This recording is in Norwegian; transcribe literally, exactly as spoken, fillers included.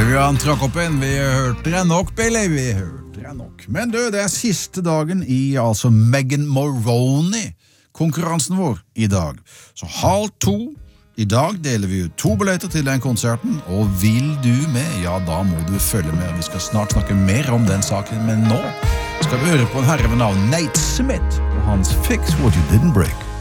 Før han trakk opp en, vi hørte det nok, Billy, vi hørte det nok. Men du, det er siste dagen i, altså Megan Moroney-konkurransen vår i dag. Så halv to, i dag deler vi ut to billetter til den konserten, og vil du med, ja da må du følge med. Vi skal snart snakke mer om den saken, men nå skal vi høre på en herre ved navn Nate Smith, og hans Fix What You Didn't Break.